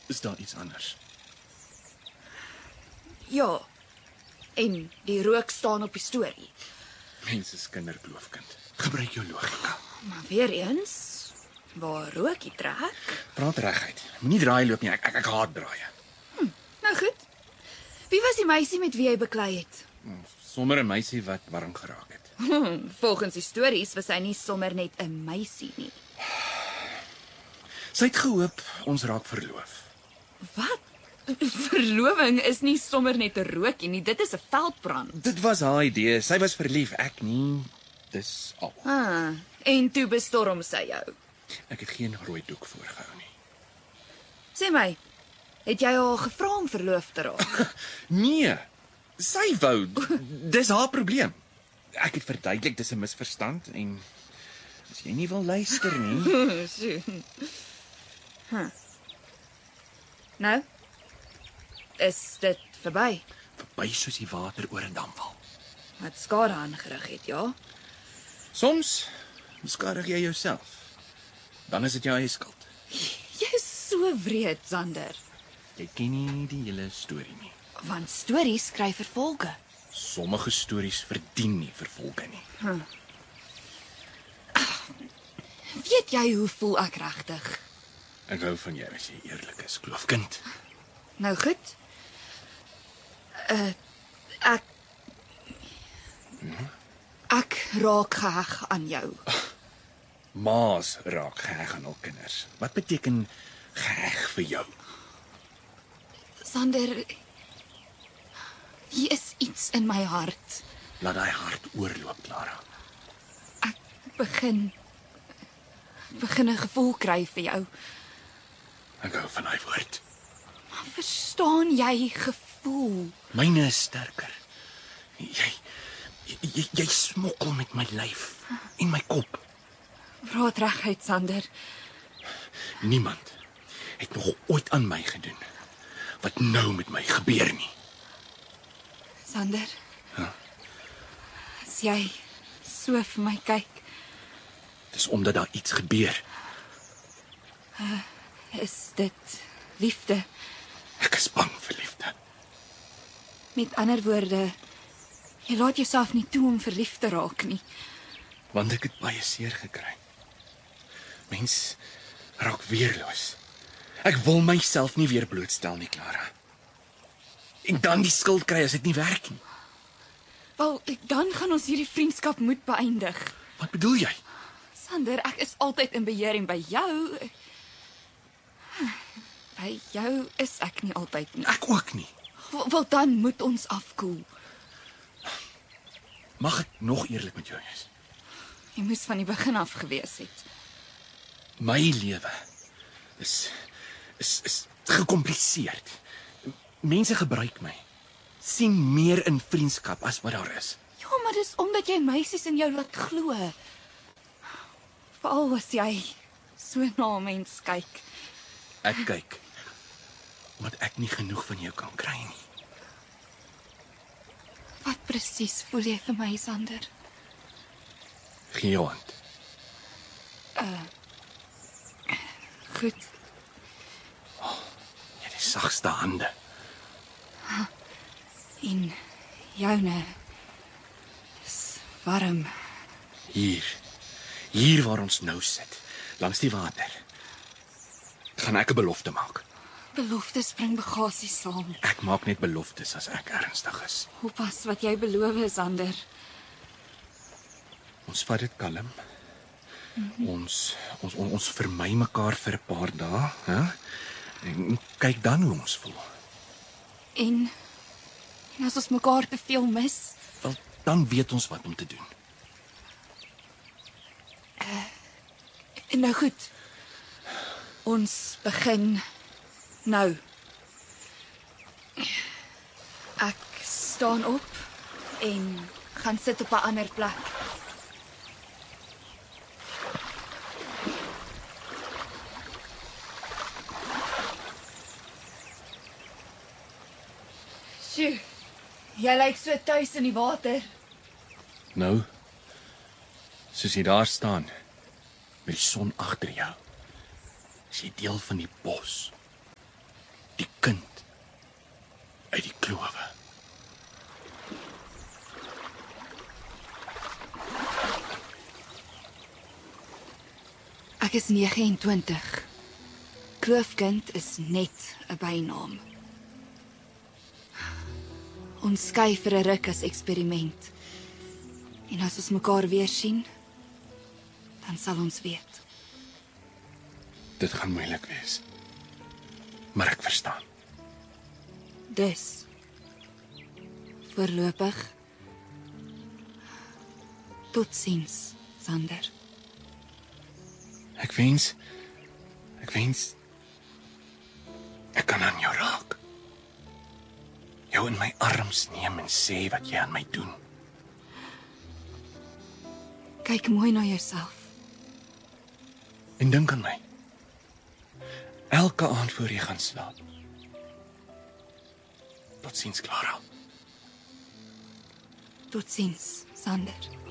Is daar iets anders? Ja. En die rook staan op die storie. Mense is kinderkloofkind. Gebruik jou logika. Maar weer eens, waar rookie trek? Praat reguit. Moenie draai loop nie. Ek haat draaie. Nou goed. Wie was die meisie met wie jy beklei het? Sommer 'n meisie wat warm geraak het. Volgens die stories was sy nie sommer net 'n meisie nie. Sy het gehoop ons raak verloof. Wat? Verloving is nie sommer net 'n rookie nie, dit is 'n veldbrand. Dit was haar idee. Sy was verlief, ek nie. Dis al. En toe bestorm sy jou. Ek het geen rooi doek voorgehou nie. Sê my, het jy haar gevra om verloof te raak? Nee. Sy wou. Dis haar probleem. Ek het verduidelik dis 'n misverstand en as jy nie wil luister nie. Nou? Is dit verby? Verby soos die water oor 'n damwal. Wat skade aangerig het, ja? Soms beskadig jy jouself. Dan is dit jou eie skuld. Jy is so wreed, Sander. Jy ken nie die hele storie nie. Want stories skryf vervolge. Sommige stories verdien nie vervolge nie. Weet jy hoe voel ek regtig? Ek hou van jou as jy eerlik is, kloofkind. Nou goed. Ek raak geheg aan jou. Maas raak geheg aan hul kinders. Wat beteken geheg vir jou? Sander, hier is iets in my hart. Laat daai hart oorloop, Clara. Ek begin 'n gevoel kry vir jou. Ek hou van daai woord. Verstaan jy gevoel? Myne is sterker. Jy smokkel met my lyf en my kop. Praat reguit, Sander. Niemand het nog ooit aan my gedoen wat nou met my gebeur nie. Sander. As jy so vir my kyk, Dis omdat daar iets gebeur. is dit liefde. Ek is bang vir liefde. Met ander woorde, jy laat jouself nie toe om verlief te raak nie. Want ek het baie seer gekry. Mens raak weerloos. Ek wil myself nie weer blootstel nie, Clara. En dan die skuld kry as dit nie werk nie. Wel, dan gaan ons hierdie vriendskap moet beëindig. Wat bedoel jy? Sander, ek is altyd in beheer en by jou is ek nie altyd nie. Ek ook nie. Wel, dan moet ons afkoel. Mag ek nog eerlik met jou wees? Jy moes van die begin af gewees het. My lewe is gekompliseerd. Mense gebruik my. Sien meer in vriendskap as wat daar is. Ja, maar dis omdat jy meisies in jou laat glo. Veral as jy so na 'n mens kyk. Ek kyk omdat ek nie genoeg van jou kan kry nie. Wat presies voel jy vir my, Sander? Gee jou hand. Goed. Jy het die sagste hande. En joune is warm. Hier waar ons nou sit, langs die water. Gaan ek 'n belofte maak. Beloftes bring bagasie saam. Ek maak net beloftes as ek ernstig is. Oppas wat jy beloof, Sander. Ons vat dit kalm. Ons vermy mekaar vir 'n paar dae, hè? En kyk dan hoe ons voel. En as ons mekaar te veel mis, Wel, dan weet ons wat om te doen. nou goed. Ons begin nou. Ek staan op en gaan sit op 'n ander plek. Sjoe, jy lyk so tuis in die water. Nou, soos jy daar staan, met die son agter jou, is jy deel van die bos. kind uit die klowe. Ek is 29. Kloofkind is net 'n bynaam. Ons skei vir 'n ruk as eksperiment. En as ons mekaar weer sien, dan sal ons weet. Dit gaan moeilik wees. Maar ek verstaan. Dus, voorlopig, totsiens, Sander. Ek wens ek kan aan jou raak. Jou in my arms neem en sê wat jy aan my doen. Kyk mooi na jouself. En dink aan my. Elke aand voor jy gaan slaap. Totsiens, Clara. Totsiens, Sander.